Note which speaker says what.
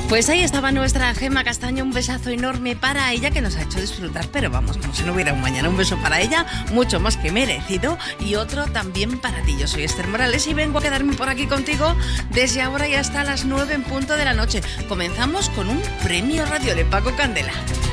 Speaker 1: Pues ahí estaba nuestra Gemma Castaño, un besazo enorme para ella que nos ha hecho disfrutar, pero vamos, como si no hubiera un mañana. Un beso para ella, mucho más que merecido, y otro también para ti. Yo soy Esther Morales y vengo a quedarme por aquí contigo desde ahora y hasta las 9 en punto de la noche. Comenzamos con un premio radio de Paco Candela.